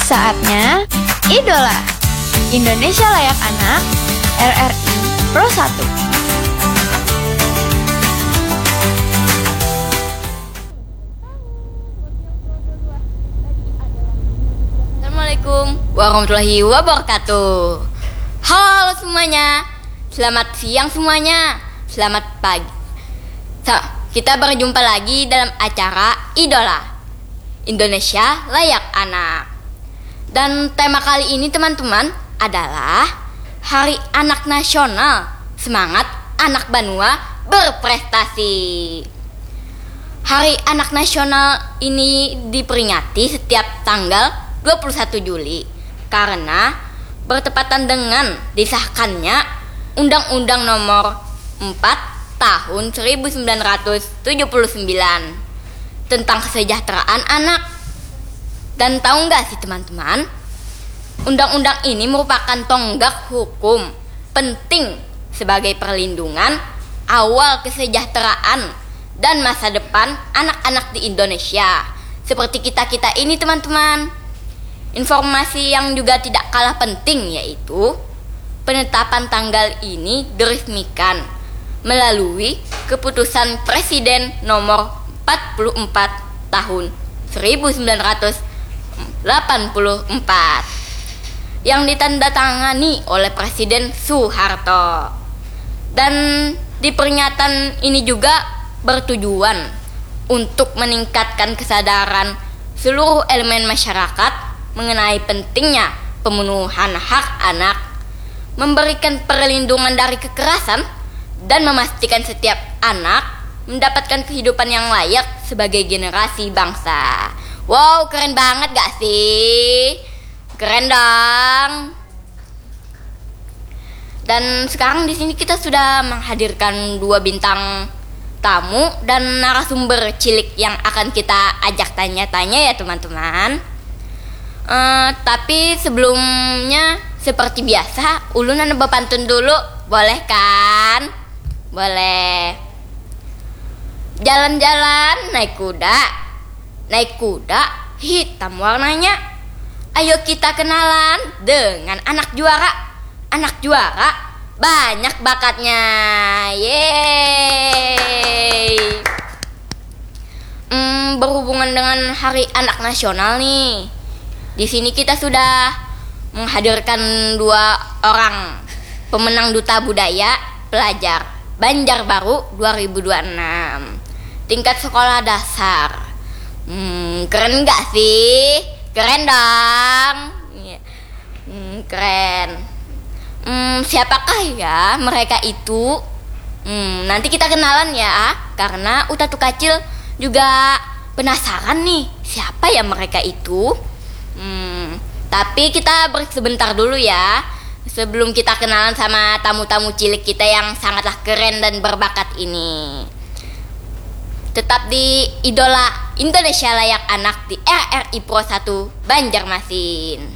Saatnya Idola Indonesia Layak Anak RRI Pro 1. Assalamualaikum warahmatullahi wabarakatuh. Halo semuanya, selamat siang semuanya, selamat pagi. Kita berjumpa lagi dalam acara Idola Indonesia Layak Anak. Dan tema kali ini teman-teman adalah Hari Anak Nasional, Semangat Anak Banua Berprestasi. Hari Anak Nasional ini diperingati setiap tanggal 21 Juli karena bertepatan dengan disahkannya Undang-Undang Nomor 4 Tahun 1979 tentang kesejahteraan anak. Dan tahu nggak sih teman-teman, undang-undang ini merupakan tonggak hukum penting sebagai perlindungan awal kesejahteraan dan masa depan anak-anak di Indonesia seperti kita-kita ini teman-teman. Informasi yang juga tidak kalah penting yaitu penetapan tanggal ini diresmikan melalui keputusan Presiden nomor 44 tahun 1984 yang ditandatangani oleh Presiden Soeharto. Dan di peringatan ini juga bertujuan untuk meningkatkan kesadaran seluruh elemen masyarakat mengenai pentingnya pemenuhan hak anak, memberikan perlindungan dari kekerasan, dan memastikan setiap anak mendapatkan kehidupan yang layak sebagai generasi bangsa. Wow, keren banget gak sih? Keren dong. Dan sekarang di sini kita sudah menghadirkan 2 bintang tamu dan narasumber cilik yang akan kita ajak tanya-tanya ya teman-teman. Tapi sebelumnya seperti biasa, ulun anda bepantun dulu, boleh kan? Boleh. Jalan-jalan naik kuda hitam warnanya. Ayo kita kenalan dengan anak juara. Anak juara banyak bakatnya. Yeay. Berhubungan dengan Hari Anak Nasional nih, di sini kita sudah menghadirkan 2 orang pemenang Duta Budaya Pelajar Banjarbaru 2026 tingkat sekolah dasar. Keren gak sih? Keren dong. Keren. Siapakah ya mereka itu? Nanti kita kenalan ya, karena Utatu Kacil juga penasaran nih siapa ya mereka itu. Tapi kita break sebentar dulu ya, sebelum kita kenalan sama tamu-tamu cilik kita yang sangatlah keren dan berbakat ini. Tetap di Idola Indonesia Layak Anak di RRI Pro 1 Banjarmasin.